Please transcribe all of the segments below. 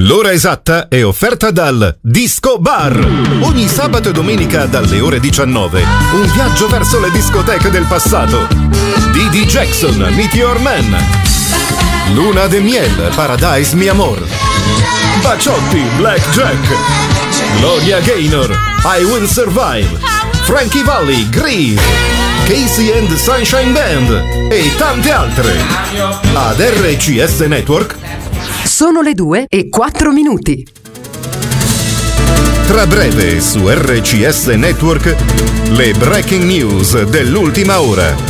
L'ora esatta è offerta dal Disco Bar. Ogni sabato e domenica dalle ore 19. Un viaggio verso le discoteche del passato. Didi Jackson, Meteor Man. Luna de Miel, Paradise Mi Amor. Baciotti, Black Jack. Gloria Gaynor, I Will Survive. Frankie Valli, Grease. Casey and the Sunshine Band e tante altre. Ad RCS Network sono le 2:04. Tra breve su RCS Network le breaking news dell'ultima ora.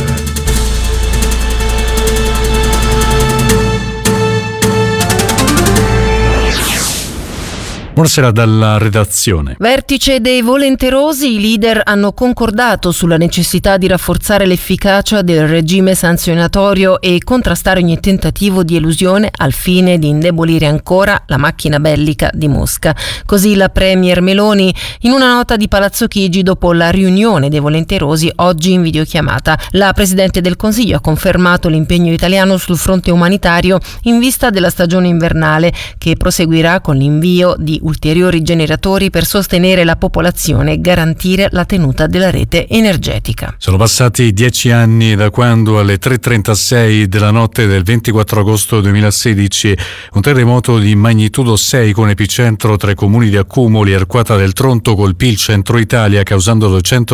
Buonasera dalla redazione. Vertice dei volenterosi, i leader hanno concordato sulla necessità di rafforzare l'efficacia del regime sanzionatorio e contrastare ogni tentativo di elusione al fine di indebolire ancora la macchina bellica di Mosca. Così la premier Meloni in una nota di Palazzo Chigi dopo la riunione dei volenterosi oggi in videochiamata. La Presidente del Consiglio ha confermato l'impegno italiano sul fronte umanitario in vista della stagione invernale, che proseguirà con l'invio di ulteriori generatori per sostenere la popolazione e garantire la tenuta della rete energetica. Sono passati 10 anni da quando alle 3:36 della notte del 24 agosto 2016 un terremoto di magnitudo 6 con epicentro tra i comuni di Accumoli e Arquata del Tronto colpì il centro Italia causando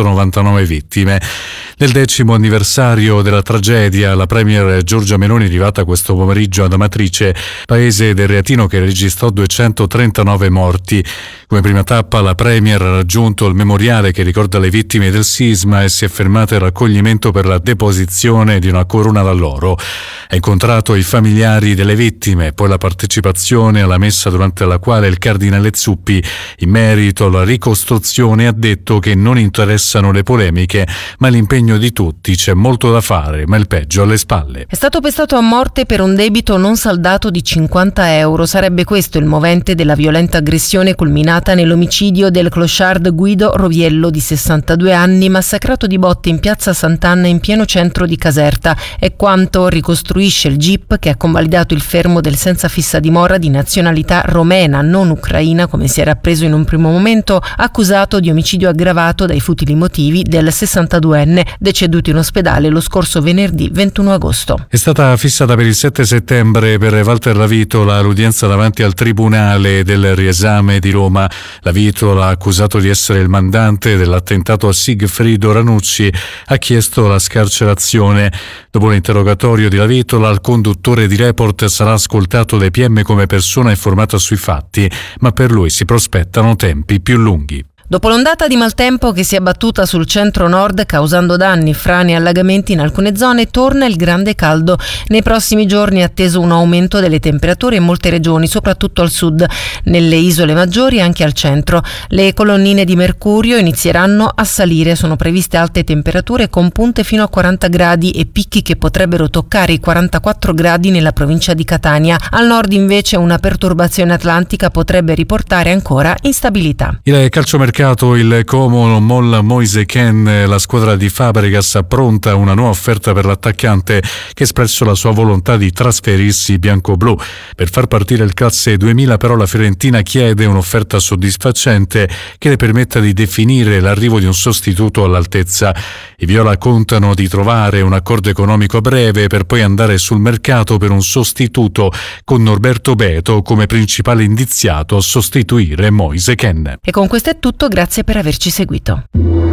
299 vittime. Nel 10° anniversario della tragedia, la premier Giorgia Meloni è arrivata questo pomeriggio ad Amatrice, paese del Reatino che registrò 239 morti. Come prima tappa la premier ha raggiunto il memoriale che ricorda le vittime del sisma e si è fermata al raccoglimento per la deposizione di una corona d'alloro. Ha incontrato i familiari delle vittime, poi la partecipazione alla messa durante la quale il cardinale Zuppi, in merito alla ricostruzione, ha detto che non interessano le polemiche ma l'impegno di tutti, c'è molto da fare ma il peggio alle spalle. È stato pestato a morte per un debito non saldato di 50 euro. Sarebbe questo il movente della violenta aggressione culminata nell'omicidio del clochard Guido Roviello di 62 anni massacrato di botte in piazza Sant'Anna in pieno centro di Caserta. È quanto ricostruisce il GIP che ha convalidato il fermo del senza fissa dimora di nazionalità romena, non ucraina come si era appreso in un primo momento, accusato di omicidio aggravato dai futili motivi del 62enne deceduto in ospedale lo scorso venerdì 21 agosto. È stata fissata per il 7 settembre per Walter La Vitola l'udienza davanti al Tribunale del Riesame di Roma. La Vitola, accusato di essere il mandante dell'attentato a Sigfrido Ranucci, ha chiesto la scarcerazione. Dopo l'interrogatorio di La Vitola, il conduttore di Report sarà ascoltato dai PM come persona informata sui fatti, ma per lui si prospettano tempi più lunghi. Dopo l'ondata di maltempo che si è abbattuta sul centro-nord causando danni, frane e allagamenti in alcune zone, torna il grande caldo. Nei prossimi giorni è atteso un aumento delle temperature in molte regioni, soprattutto al sud, nelle isole maggiori e anche al centro. Le colonnine di mercurio inizieranno a salire, sono previste alte temperature con punte fino a 40 gradi e picchi che potrebbero toccare i 44 gradi nella provincia di Catania. Al nord invece una perturbazione atlantica potrebbe riportare ancora instabilità. Il calciomercato, il Como non molla Moise Kean, la squadra di Fabregas appronta una nuova offerta per l'attaccante che ha espresso la sua volontà di trasferirsi bianco-blu. Per far partire il classe 2000 però la Fiorentina chiede un'offerta soddisfacente che le permetta di definire l'arrivo di un sostituto all'altezza. I viola contano di trovare un accordo economico a breve per poi andare sul mercato per un sostituto con Norberto Beto come principale indiziato a sostituire Moise Kean. E con questo è tutto. Grazie per averci seguito.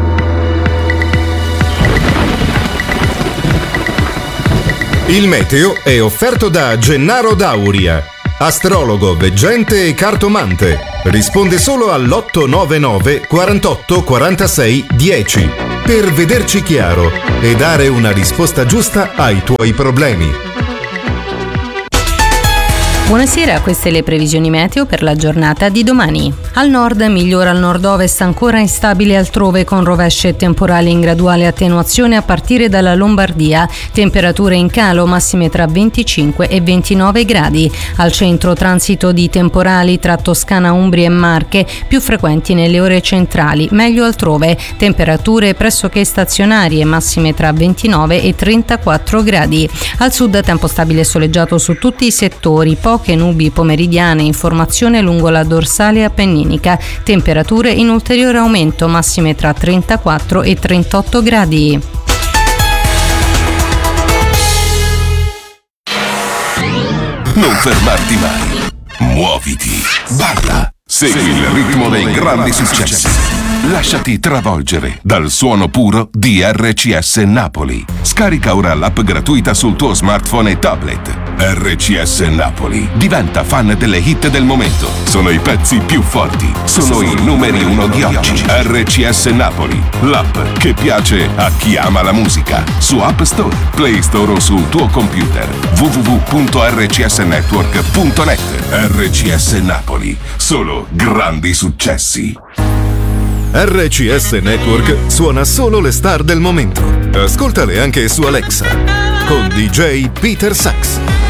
Il meteo è offerto da Gennaro Dauria, astrologo, veggente e cartomante. Risponde solo all'899 48 46 10 per vederci chiaro e dare una risposta giusta ai tuoi problemi. Buonasera, queste le previsioni meteo per la giornata di domani. Al nord migliora al nord-ovest, ancora instabile altrove con rovesce e temporali in graduale attenuazione a partire dalla Lombardia. Temperature in calo, massime tra 25 e 29 gradi. Al centro transito di temporali tra Toscana, Umbria e Marche, più frequenti nelle ore centrali, meglio altrove. Temperature pressoché stazionarie, massime tra 29 e 34 gradi. Al sud tempo stabile e soleggiato su tutti i settori, poche poche nubi pomeridiane in formazione lungo la dorsale appenninica, temperature in ulteriore aumento, massime tra 34 e 38 gradi. Non fermarti mai. Muoviti. Balla. Segui il ritmo dei grandi successi. Lasciati travolgere dal suono puro di RCS Napoli. Scarica ora l'app gratuita sul tuo smartphone e tablet. RCS Napoli. Diventa fan delle hit del momento. Sono i pezzi più forti. Sono i numeri 1 di oggi. RCS Napoli. L'app che piace a chi ama la musica. Su App Store, Play Store o sul tuo computer. www.rcsnetwork.net. RCS Napoli. Solo grandi successi. RCS Network suona solo le star del momento. Ascoltale anche su Alexa con DJ Peter Sachs.